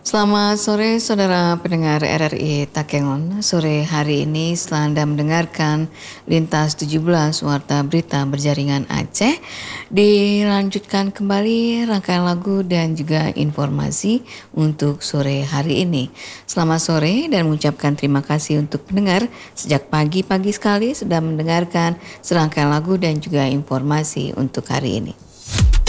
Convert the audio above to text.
Selamat sore saudara pendengar RRI Takengon. Sore hari ini setelah Anda mendengarkan Lintas 17 Warta Berita Berjaringan Aceh, dilanjutkan kembali rangkaian lagu dan juga informasi untuk sore hari ini. Selamat sore dan mengucapkan terima kasih untuk pendengar sejak pagi-pagi sekali sudah mendengarkan serangkaian lagu dan juga informasi untuk hari ini.